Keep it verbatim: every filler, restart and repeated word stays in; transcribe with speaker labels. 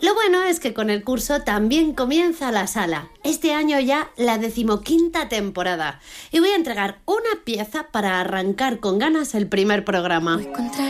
Speaker 1: Lo bueno es que con el curso también comienza la sala. Este año ya la decimoquinta temporada. Y voy a entregar una pieza para arrancar con ganas el primer programa.